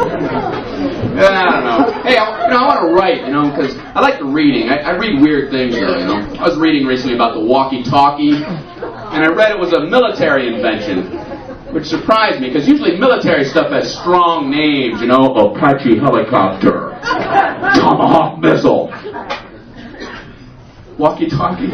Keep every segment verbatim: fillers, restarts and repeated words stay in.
I don't know. Hey, I, you know, I want to write, you know, because I like the reading. I, I read weird things, though, you know. I was reading recently about the walkie-talkie, and I read it was a military invention, which surprised me, because usually military stuff has strong names, you know, Apache helicopter, Tomahawk missile, walkie-talkie.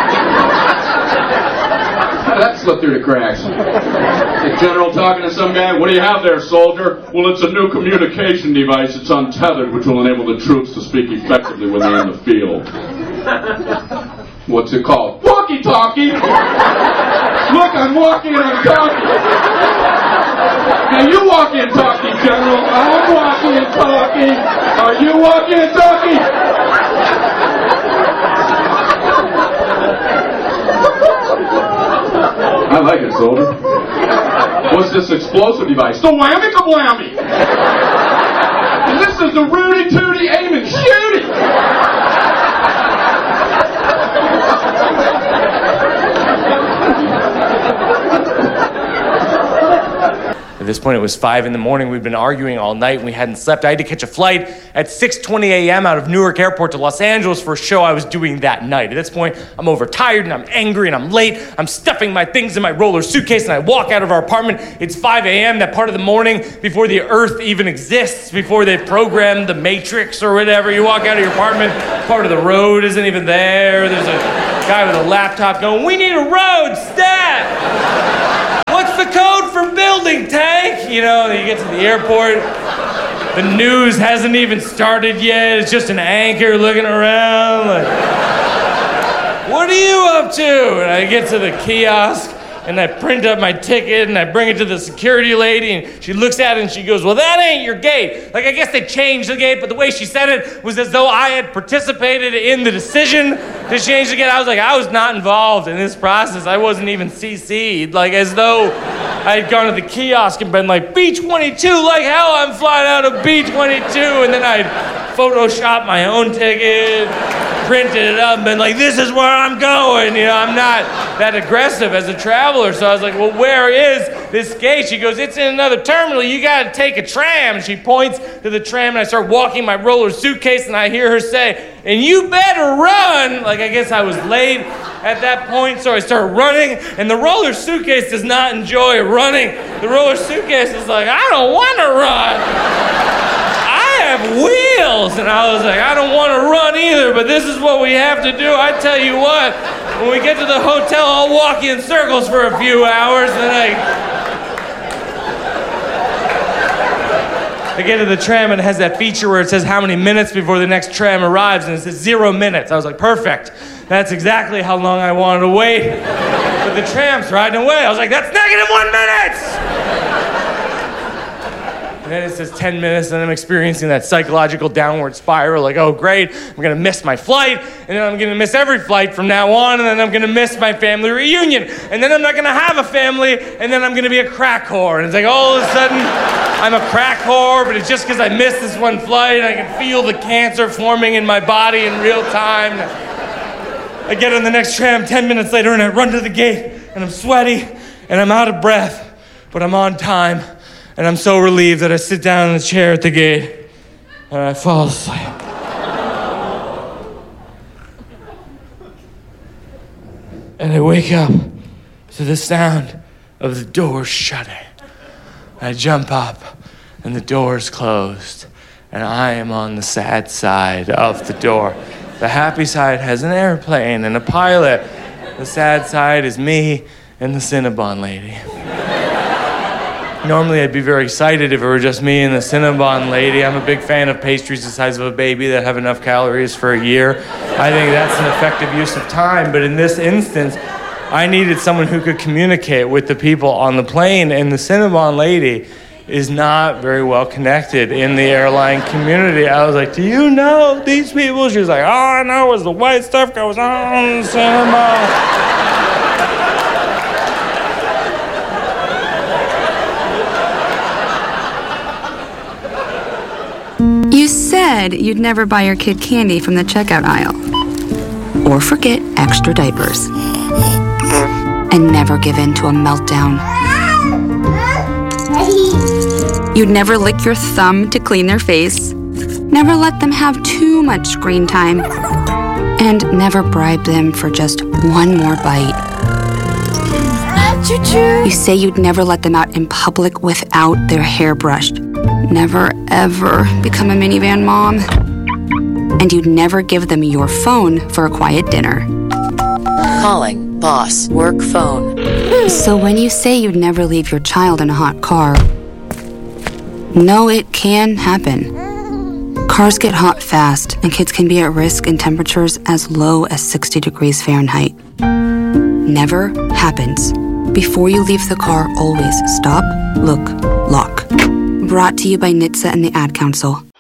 That slipped through the cracks. The general talking to some guy, what do you have there, soldier? Well, it's a new communication device. It's untethered, which will enable the troops to speak effectively when they're in the field. What's it called? Walkie-talkie! Look, I'm walking and I'm talking. Now you walking and talking, General. I'm walking and talking. Are you walking and talking? I like it, soldier. What's this explosive device? The whammy-kablammy! And this is the Rudy-Tooty aim and shooty! At this point, it was five in the morning. We'd been arguing all night, and we hadn't slept. I had to catch a flight at six twenty a.m. out of Newark Airport to Los Angeles for a show I was doing that night. At this point, I'm overtired, and I'm angry, and I'm late. I'm stuffing my things in my roller suitcase, and I walk out of our apartment. It's five a.m., that part of the morning before the Earth even exists, before they've programmed the Matrix or whatever. You walk out of your apartment, part of the road isn't even there. There's a guy with a laptop going, "We need a road, stat! What's the code for building, tank?" You know, you get to the airport, the news hasn't even started yet. It's just an anchor looking around like, "What are you up to?" And I get to the kiosk, and I print up my ticket, and I bring it to the security lady, and she looks at it, and she goes, "Well, that ain't your gate." Like, I guess they changed the gate, but the way she said it was as though I had participated in the decision to change the gate. I was like, I was not involved in this process. I wasn't even C C'd. Like, as though I had gone to the kiosk and been like, B twenty-two, like hell, I'm flying out of B twenty-two, and then I'd Photoshop my own ticket, printed it up, and been like, this is where I'm going. You know, I'm not that aggressive as a traveler. So I was like, well, where is this gate? She goes, it's in another terminal. You got to take a tram. And she points to the tram, and I start walking my roller suitcase, and I hear her say, and you better run. Like, I guess I was late at that point, so I start running, and the roller suitcase does not enjoy running. The roller suitcase is like, I don't want to run. I have wheels. And I was like, I don't want to run either, but this is what we have to do. I tell you what, when we get to the hotel, I'll walk in circles for a few hours, and then I... I get to the tram, and it has that feature where it says how many minutes before the next tram arrives, and it says zero minutes. I was like, perfect. That's exactly how long I wanted to wait. But the tram's riding away. I was like, that's negative one minute! And then it says ten minutes, and I'm experiencing that psychological downward spiral, like, oh, great, I'm gonna miss my flight, and then I'm gonna miss every flight from now on, and then I'm gonna miss my family reunion, and then I'm not gonna have a family, and then I'm gonna be a crack whore. And it's like, all of a sudden, I'm a crack whore, but it's just because I missed this one flight, and I can feel the cancer forming in my body in real time. I get on the next tram ten minutes later, and I run to the gate, and I'm sweaty, and I'm out of breath, but I'm on time. And I'm so relieved that I sit down in the chair at the gate and I fall asleep. And I wake up to the sound of the doors shutting. I jump up and the door's closed. And I am on the sad side of the door. The happy side has an airplane and a pilot. The sad side is me and the Cinnabon lady. Normally, I'd be very excited if it were just me and the Cinnabon lady. I'm a big fan of pastries the size of a baby that have enough calories for a year. I think that's an effective use of time. But in this instance, I needed someone who could communicate with the people on the plane. And the Cinnabon lady is not very well connected in the airline community. I was like, do you know these people? She was like, all I know is the white stuff goes on in the Cinnabon. You said you'd never buy your kid candy from the checkout aisle. Or forget extra diapers. And never give in to a meltdown. You'd never lick your thumb to clean their face. Never let them have too much screen time. And never bribe them for just one more bite. You say you'd never let them out in public without their hair brushed. Never, ever become a minivan mom. And you'd never give them your phone for a quiet dinner. Calling boss work phone. So when you say you'd never leave your child in a hot car, no, it can happen. Cars get hot fast, and kids can be at risk in temperatures as low as sixty degrees Fahrenheit. Never happens. Before you leave the car, always stop, look, lock. Brought to you by N H T S A and the Ad Council.